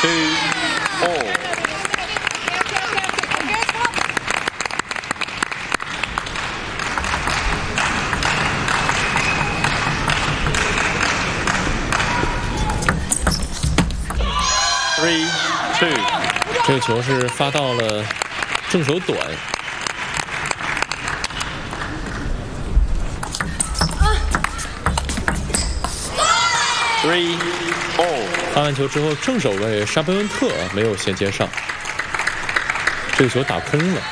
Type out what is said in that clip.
2 all。 3 2。 这个球是发到了正手短。 3 all。 发完球之后，正手卫沙贝文特没有衔接上，这个球打空了。